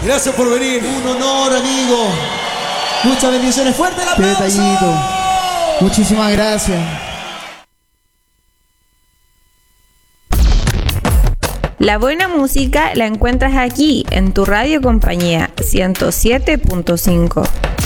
Gracias por venir. Un honor, amigo. Muchas bendiciones. Fuerte el aplauso. Qué detallito. Muchísimas gracias. La buena música la encuentras aquí, en tu radio compañía 107.5.